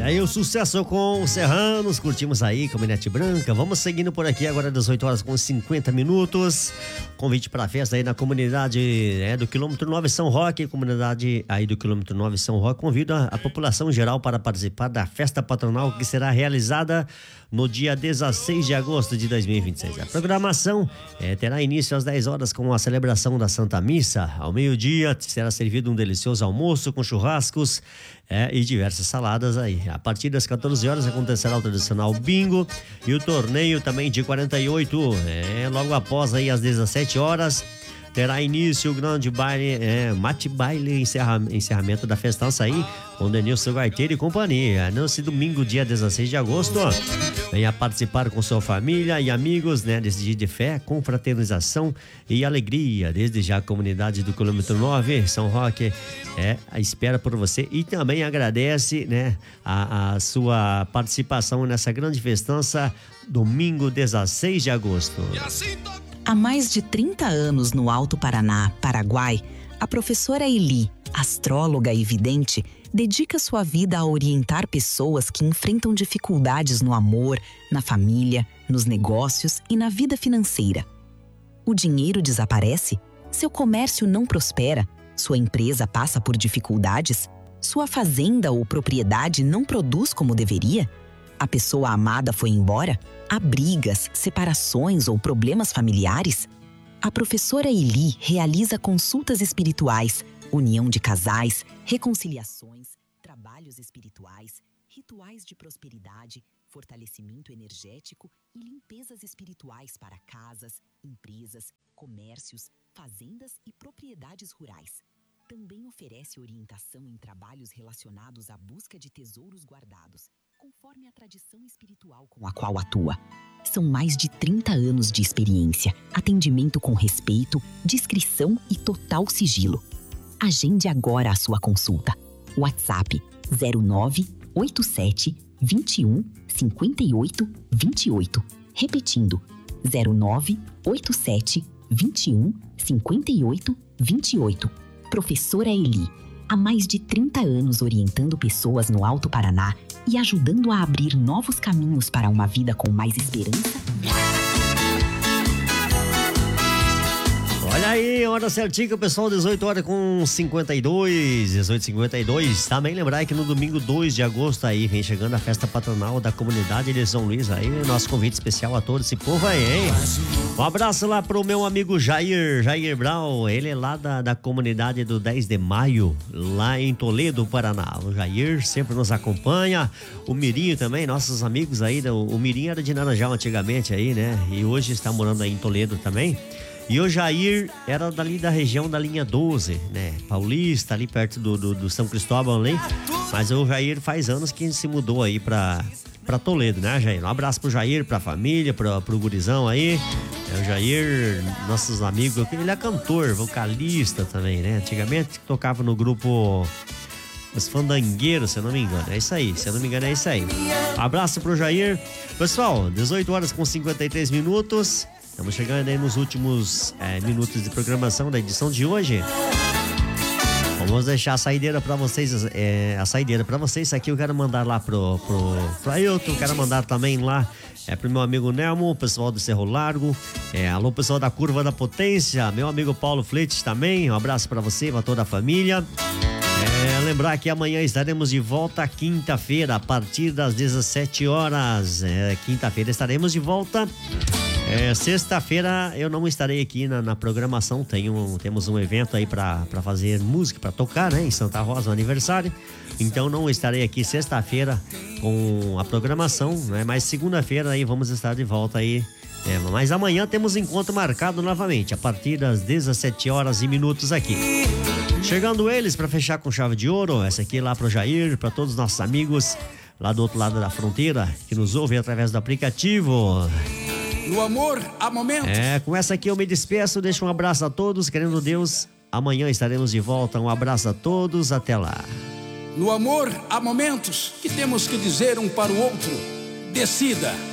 Aí o sucesso com os Serranos, curtimos aí, Caminhonete Branca. Vamos seguindo por aqui agora, 18 horas com 50 minutos. Convite para a festa aí na comunidade do quilômetro 9 São Roque, comunidade aí do quilômetro 9 São Roque. Convido a população geral para participar da festa patronal que será realizada no dia 16 de agosto de 2026. A programação terá início às 10 horas com a celebração da Santa Missa. Ao meio-dia será servido um delicioso almoço com churrascos e diversas saladas aí. A partir das 14 horas acontecerá o tradicional bingo e o torneio também de 48. Logo após aí às 17 horas terá início o grande baile, mate-baile, encerramento da festança aí, com Denilson Gaiteiro e companhia. Nesse domingo, dia 16 de agosto, venha participar com sua família e amigos, desse dia de fé, confraternização e alegria. Desde já a comunidade do quilômetro 9, São Roque, espera por você e também agradece, a sua participação nessa grande festança, domingo 16 de agosto. Há mais de 30 anos no Alto Paraná, Paraguai, a professora Eli, astróloga e vidente, dedica sua vida a orientar pessoas que enfrentam dificuldades no amor, na família, nos negócios e na vida financeira. O dinheiro desaparece? Seu comércio não prospera? Sua empresa passa por dificuldades? Sua fazenda ou propriedade não produz como deveria? A pessoa amada foi embora? Há brigas, separações ou problemas familiares? A professora Eli realiza consultas espirituais, união de casais, reconciliações, trabalhos espirituais, rituais de prosperidade, fortalecimento energético e limpezas espirituais para casas, empresas, comércios, fazendas e propriedades rurais. Também oferece orientação em trabalhos relacionados à busca de tesouros guardados, conforme a tradição espiritual com a qual atua. São mais de 30 anos de experiência, atendimento com respeito, discrição e total sigilo. Agende agora a sua consulta. WhatsApp 0987 21 58 28. Repetindo, 0987 21 58 28. Professora Eli, há mais de 30 anos orientando pessoas no Alto Paraná e ajudando a abrir novos caminhos para uma vida com mais esperança. Olha aí, hora certinha, pessoal, 18 horas com 52, 18h52. Também lembrar que no domingo 2 de agosto aí, vem chegando a festa patronal da comunidade de São Luís aí, nosso convite especial a todo esse povo aí, hein? Um abraço lá pro meu amigo Jair Brown, ele é lá da comunidade do 10 de maio, lá em Toledo, Paraná. O Jair sempre nos acompanha, o Mirinho também, nossos amigos aí, o Mirinho era de Naranjal antigamente aí, e hoje está morando aí em Toledo também. E o Jair era dali da região da linha 12, Paulista, ali perto do São Cristóvão ali. Mas o Jair faz anos que se mudou aí pra Toledo, Jair? Um abraço pro Jair, pra família, pro gurizão aí. O Jair, nossos amigos, ele é cantor, vocalista também, Antigamente tocava no grupo Os Fandangueiros, se eu não me engano. É isso aí, se eu não me engano é isso aí. Um abraço pro Jair. Pessoal, 18 horas com 53 minutos. Estamos chegando aí nos últimos minutos de programação da edição de hoje. Vamos deixar a saideira para vocês. Isso aqui eu quero mandar lá pro Ailton. Quero mandar também lá pro meu amigo Nelmo, o pessoal do Cerro Largo. Alô, pessoal da Curva da Potência. Meu amigo Paulo Fletes também. Um abraço para você, para toda a família. Lembrar que amanhã estaremos de volta quinta-feira, a partir das 17 horas. Quinta-feira estaremos de volta. Sexta-feira eu não estarei aqui na programação, temos um evento aí pra fazer música, pra tocar, em Santa Rosa, um aniversário. Então não estarei aqui sexta-feira com a programação, mas segunda-feira aí vamos estar de volta aí. Mas amanhã temos encontro marcado novamente, a partir das 17 horas e minutos aqui. Chegando eles pra fechar com chave de ouro, essa aqui lá pro Jair, pra todos os nossos amigos lá do outro lado da fronteira, que nos ouvem através do aplicativo. No amor, há momentos. Com essa aqui eu me despeço, deixo um abraço a todos, querendo Deus, amanhã estaremos de volta, um abraço a todos, até lá. No amor, há momentos que temos que dizer um para o outro, decida.